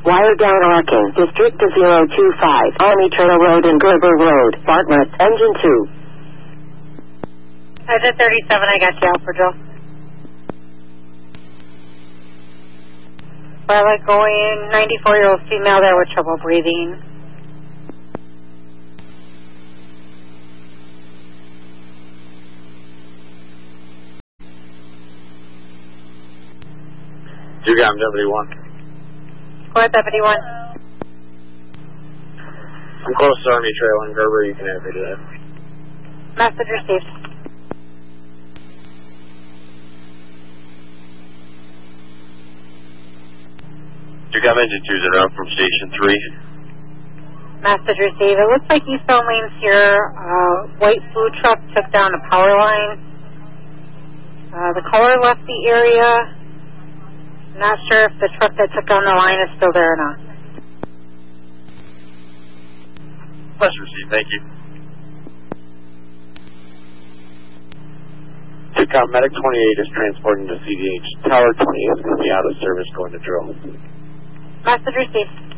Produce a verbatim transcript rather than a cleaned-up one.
Wire down arcing. District to zero two five. Army Trail Road and Gerber Road. Bartlett, engine two. Exit thirty-seven, I got you, Alpha Joe. Violet going, ninety-four-year-old female there with trouble breathing. You got him, W one. Go ahead, W one. I'm close to Army Trail and Gerber, you can have me to that. Message received. You got engine two zero from station three. Message received. It looks like eastbound lanes here. Uh, white food truck took down a power line. Uh, the caller left the area. Not sure if the truck that took down the line is still there or not. Message received, thank you. Sitcom Medic twenty-eight is transporting to C D H. Tower twenty-eight is going to be out of service going to drill. Message received.